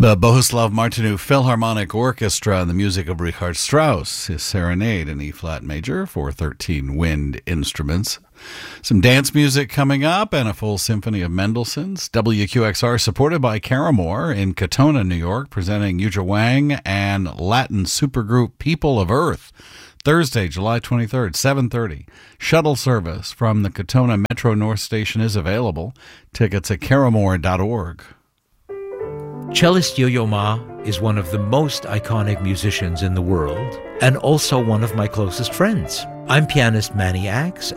The Bohuslav Martinu Philharmonic Orchestra and the music of Richard Strauss, his Serenade in E-flat major for 13 wind instruments. Some dance music coming up and a full symphony of Mendelssohn's. WQXR supported by Caramore in Katona, New York, presenting Yuja Wang and Latin supergroup People of Earth. Thursday, July 23rd, 7:30. Shuttle service from the Katona Metro North Station is available. Tickets at caramore.org. Cellist Yo-Yo Ma is one of the most iconic musicians in the world and also one of my closest friends. I'm pianist Manny Axe,